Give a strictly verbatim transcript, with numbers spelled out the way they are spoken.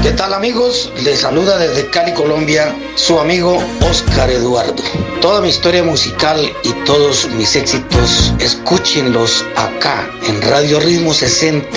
¿Qué tal, amigos? Les saluda desde Cali, Colombia, su amigo Oscar Eduardo. Toda mi historia musical y todos mis éxitos, escúchenlos acá en Radio Ritmo sesenta.